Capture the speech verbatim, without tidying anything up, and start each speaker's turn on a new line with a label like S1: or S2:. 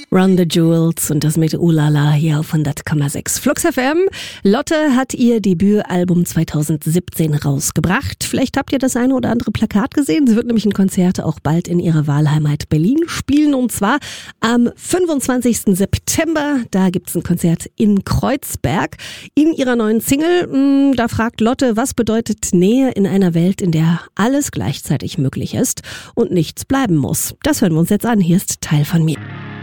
S1: Run the Jewels und das mit Ulala hier auf hundert Komma sechs Flux F M. Lotte hat ihr Debütalbum zwanzig siebzehn rausgebracht. Vielleicht habt ihr das eine oder andere Plakat gesehen. Sie wird nämlich ein Konzert auch bald in ihrer Wahlheimat Berlin spielen, und zwar am fünfundzwanzigsten September. Da gibt's ein Konzert in Kreuzberg. In ihrer neuen Single, da fragt Lotte, was bedeutet Nähe in einer Welt, in der alles gleichzeitig möglich ist und nichts bleiben muss. Das hören wir uns jetzt an. Hier ist Teil von mir.